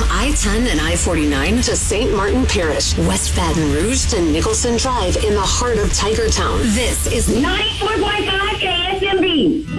I-10 and I-49 to St. Martin Parish, West Baton Rouge to Nicholson Drive in the heart of Tigertown. This is 94.5 KSMB.